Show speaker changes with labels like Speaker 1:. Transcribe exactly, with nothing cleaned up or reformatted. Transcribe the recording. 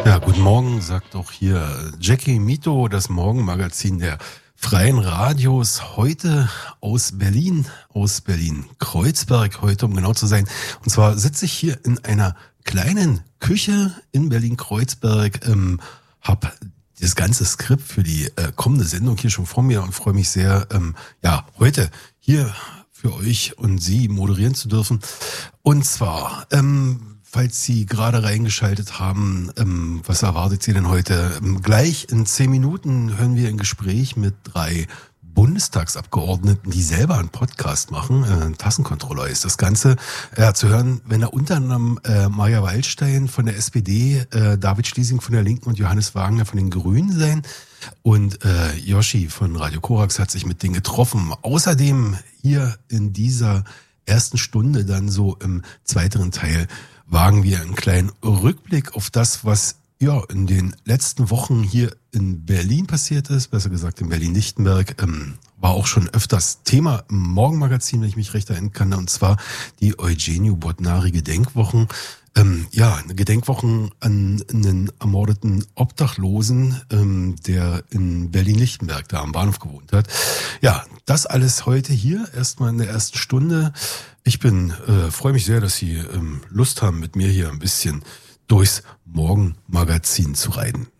Speaker 1: Ja, guten Morgen, sagt auch hier Jackie Mito, das Morgenmagazin der Freien Radios, heute aus Berlin, aus Berlin-Kreuzberg, heute um genau zu sein. Und zwar sitze ich hier in einer kleinen Küche in Berlin-Kreuzberg, ähm, habe das ganze Skript für die äh, kommende Sendung hier schon vor mir und freue mich sehr, ähm, ja, heute hier für euch und Sie moderieren zu dürfen. Und zwar, ähm, falls Sie gerade reingeschaltet haben, ähm, was erwartet Sie denn heute? Ähm, gleich in zehn Minuten hören wir ein Gespräch mit drei Bundestagsabgeordneten, die selber einen Podcast machen. Äh, Tassenkontroller ist das Ganze. Ja, zu hören, wenn da unter anderem äh, Maja Waldstein von der S P D, äh, David Schliesing von der Linken und Johannes Wagner von den Grünen sein. Und äh, Yoshi von Radio Korax hat sich mit denen getroffen. Außerdem hier in dieser ersten Stunde, dann so im zweiten Teil, wagen wir einen kleinen Rückblick auf das, was ja in den letzten Wochen hier in Berlin passiert ist, besser gesagt in Berlin-Lichtenberg. Ähm, war auch schon öfters Thema im Morgenmagazin, wenn ich mich recht erinnern kann, und zwar die Eugenio Bodnari Gedenkwochen. Ähm, ja, Gedenkwochen an einen ermordeten Obdachlosen, ähm, der in Berlin-Lichtenberg da am Bahnhof gewohnt hat. Ja, das alles heute hier, erstmal in der ersten Stunde. Ich bin, äh, freue mich sehr, dass Sie ähm, Lust haben, mit mir hier ein bisschen durchs Morgenmagazin zu reiten.